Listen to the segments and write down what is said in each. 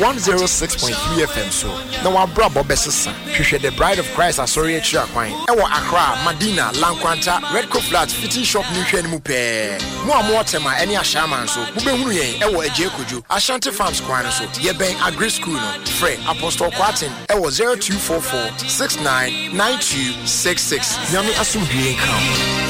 106.3 FM so. Now our brother Bessesa. Hwehwe the Bride of Christ Asori Achira Kwan. Ewo Accra, Madina, Lankwanta, Red Co Flat, Fitting Shop ni hwe mu pe. Mo amo tema eni ahyaman so. Mo behunu yen ewo Eje Kojo, Ashanti Farms Kwan so. Ye ben Agri School no. Frey Apostle Kwatin ewo 0244 699266. Nyame asumdue kan.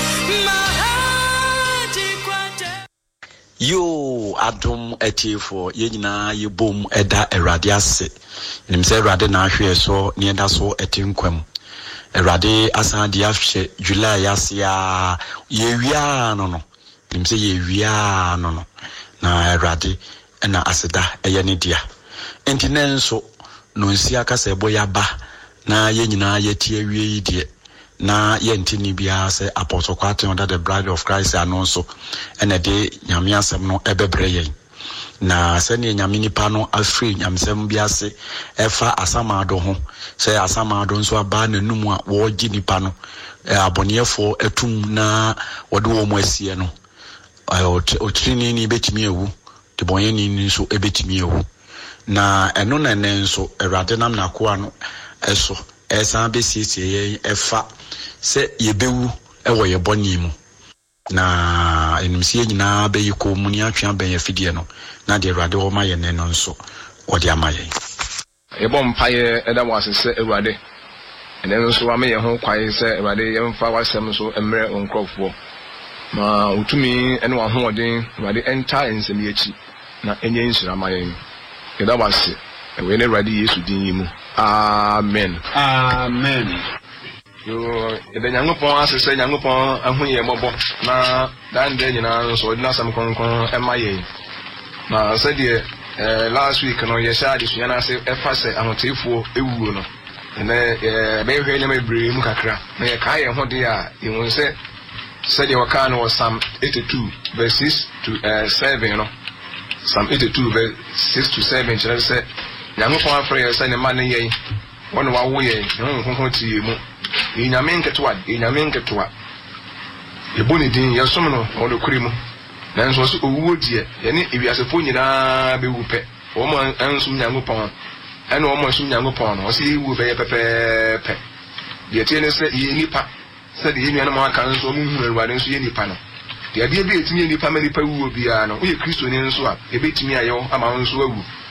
Yo adom etiefo yenyina yebom eda Awurade ase nim se Awurade na ahwe so ne eda so etinkwam Awurade asan de afhye July asia yewia no nim se yewia no na Awurade na aseda eye ne dia entinenso no nsi akasa eboya ba na yenyina yetie wie yidie na yentini bia se Apostle Kwatin under the Bride of Christ anonso ene de nyame asem no ebebre yen na se ne nyame nipa no afri nyamsem bia se efa asamado ho se asamado nso aba nanum a wo gi nipa no abonefo etum na wode wo mo asie no otrini ni betimi ewu de bonyeni ni nso ebetimi ewu na eno na nso Awurade nam na koa no eso esa besiesie efa se yebewu ewo yeboni mu na enimsie nyina be yiko muni atwa ben yafidie no na de Awurade wo ma ye ne no nso odi amaye ebo mpaye eda wase se Awurade ene nso wa me ye ho kwae se Awurade ye mfa wasem so emre onkrofo ma utumi ene wa ho odin Awurade enta ensem yechi na enye nsira maye eda wase ewe ne Awurade Yesu din yimu amen amen. Yo ebe nyangopon asese nyangopon ahoye mobo na dan de nyina so odina sam konkon emaye na se de last week no ye sha de suana se efa se ahotefo ewuo no ene be hwe nyama ebre mu kakra na ye ka ye ho de a yewon se de waka no Psalm 82 verse 6 to 7 no Psalm 82 verse 6 to 7 chere se nyangopon afre ye se ne ma ne ye wono wa wo ye ho tie mu inyame nketwa eboni din yesom no wodo kurimu nanso so owuo die ye ne ewiasefo nyina be wupe wo mo ansum nyangopon ene wo mo ansum nyangopon no se wu be ye pepepe de tie ne se ye nipa se de yenua no ma aka nso mu hunu Awurade nso ye nipa no de ade be etimi nipa ma nipa wuo bia no wo ye Kristo ne nso a ebetimi ayo ama nso awu